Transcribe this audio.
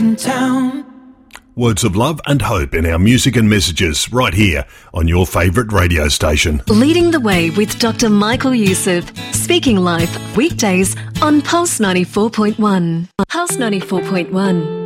in town. Words of love and hope in our music and messages right here on your favourite radio station. Leading the way with Dr. Michael Youssef. Speaking life weekdays on Pulse 94.1. Pulse 94.1.